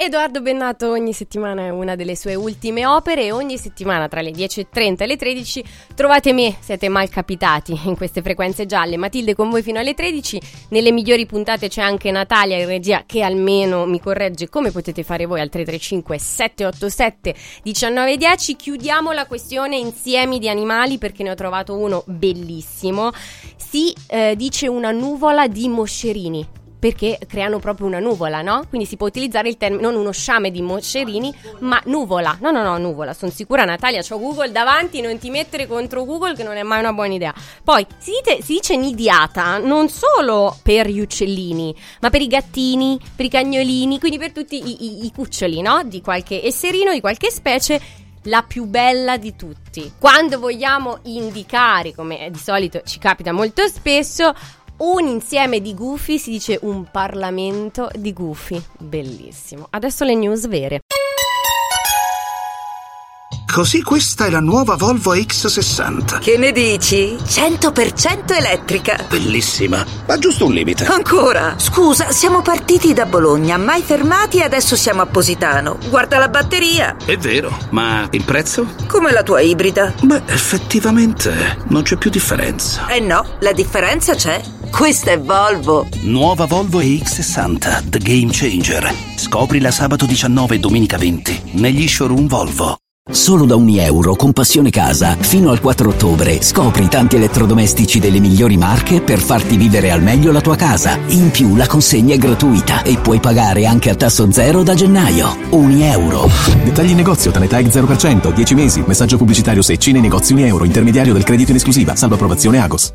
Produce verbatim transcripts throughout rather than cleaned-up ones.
Edoardo Bennato ogni settimana è una delle sue ultime opere e ogni settimana tra le dieci e trenta e le tredici trovate me, siete mal capitati in queste frequenze gialle. Matilde con voi fino alle tredici, nelle migliori puntate c'è anche Natalia in regia che almeno mi corregge come potete fare voi al tre tre cinque sette otto sette uno nove uno zero. Chiudiamo la questione insiemi di animali perché ne ho trovato uno bellissimo. Si eh, dice una nuvola di moscerini, perché creano proprio una nuvola, no? Quindi si può utilizzare il termine, non uno sciame di moscerini, ma nuvola. No, no, no, nuvola. Sono sicura, Natalia, c'ho Google davanti, non ti mettere contro Google che non è mai una buona idea. Poi, si, dite, si dice nidiata non solo per gli uccellini, ma per i gattini, per i cagnolini, quindi per tutti i, i, i cuccioli, no? Di qualche esserino, di qualche specie. La più bella di tutti. Quando vogliamo indicare, come di solito ci capita molto spesso, un insieme di gufi, si dice un parlamento di gufi. Bellissimo. Adesso le news vere. Così questa è la nuova Volvo X sessanta. Che ne dici? cento per cento elettrica. Bellissima, ma giusto un limite. Ancora? Scusa, siamo partiti da Bologna, mai fermati e adesso siamo a Positano. Guarda la batteria. È vero, ma il prezzo? Come la tua ibrida. Beh, effettivamente non c'è più differenza. Eh no, la differenza c'è. Questa è Volvo. Nuova Volvo X sessanta, The Game Changer. Scoprila sabato diciannove e domenica venti negli showroom Volvo. Solo da ogni euro con Passione Casa fino al quattro ottobre scopri tanti elettrodomestici delle migliori marche per farti vivere al meglio la tua casa. In più la consegna è gratuita e puoi pagare anche a tasso zero da gennaio. Ogni euro. Dettagli in negozio, Tanetag zero per cento, dieci mesi, messaggio pubblicitario Secci nei negozi Uni Euro, intermediario del credito in esclusiva, salvo approvazione Agos.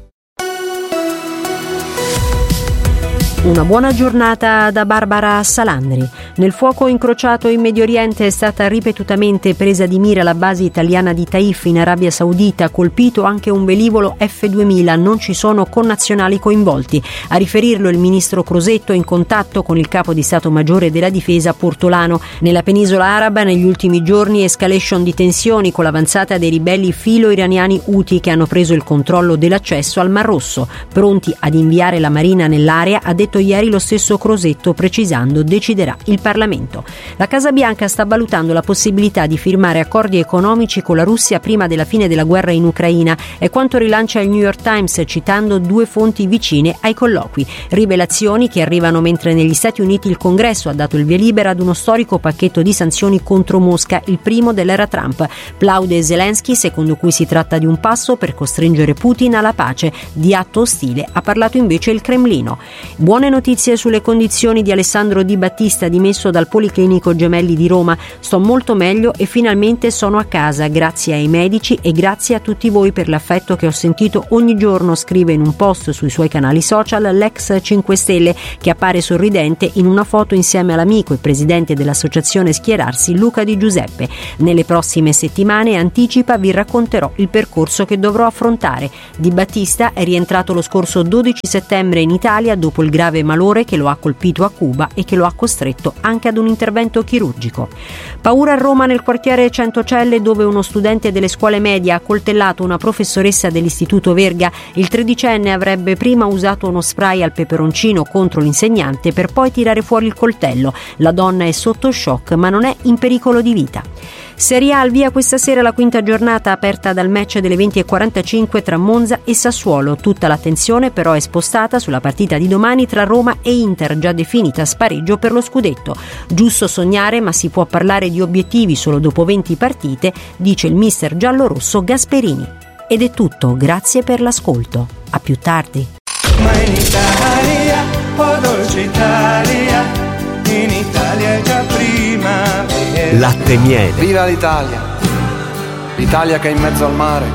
Una buona giornata da Barbara Salandri. Nel fuoco incrociato in Medio Oriente è stata ripetutamente presa di mira la base italiana di Taif in Arabia Saudita, colpito anche un velivolo F duemila, non ci sono connazionali coinvolti. A riferirlo il ministro Crosetto in contatto con il capo di Stato Maggiore della Difesa Portolano. Nella penisola araba negli ultimi giorni escalation di tensioni con l'avanzata dei ribelli filo-iraniani Houthi che hanno preso il controllo dell'accesso al Mar Rosso, pronti ad inviare la Marina nell'area, ha detto ieri lo stesso Crosetto, precisando deciderà il Parlamento. La Casa Bianca sta valutando la possibilità di firmare accordi economici con la Russia prima della fine della guerra in Ucraina, è quanto rilancia il New York Times citando due fonti vicine ai colloqui. Rivelazioni che arrivano mentre negli Stati Uniti il Congresso ha dato il via libera ad uno storico pacchetto di sanzioni contro Mosca, il primo dell'era Trump. Plaude Zelensky, secondo cui si tratta di un passo per costringere Putin alla pace. Di atto ostile ha parlato invece il Cremlino. Buone notizie sulle condizioni di Alessandro Di Battista, dimesso dal Policlinico Gemelli di Roma. Sto molto meglio e finalmente sono a casa, grazie ai medici e grazie a tutti voi per l'affetto che ho sentito ogni giorno, scrive in un post sui suoi canali social l'ex cinque Stelle, che appare sorridente in una foto insieme all'amico e presidente dell'associazione Schierarsi Luca Di Giuseppe. Nelle prossime settimane, anticipa, vi racconterò il percorso che dovrò affrontare. Di Battista è rientrato lo scorso dodici settembre in Italia dopo il grave malore che lo ha colpito a Cuba e che lo ha costretto anche ad un intervento chirurgico. Paura a Roma nel quartiere Centocelle, dove uno studente delle scuole medie ha coltellato una professoressa dell'istituto Verga. Il tredicenne avrebbe prima usato uno spray al peperoncino contro l'insegnante per poi tirare fuori il coltello. La donna è sotto shock ma non è in pericolo di vita. Serie A al via questa sera la quinta giornata, aperta dal match delle venti e quarantacinque tra Monza e Sassuolo. Tutta l'attenzione però è spostata sulla partita di domani tra Roma e Inter, già definita spareggio per lo scudetto. Giusto sognare, ma si può parlare di obiettivi solo dopo venti partite, dice il mister giallorosso Gasperini. Ed è tutto, grazie per l'ascolto. A più tardi. Ma in Italia, oh dolce Italia, in Italia è già primavera. Latte e miele. Viva l'Italia, l'Italia che è in mezzo al mare,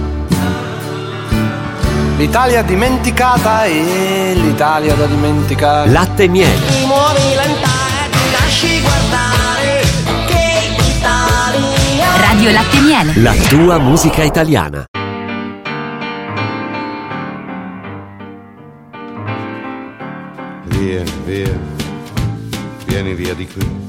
l'Italia dimenticata e l'Italia da dimenticare. Latte e miele. Ti muovi lentare, ti lasci guardare, che Italia. Radio Latte e miele. La tua musica italiana. Via, via, vieni via di qui.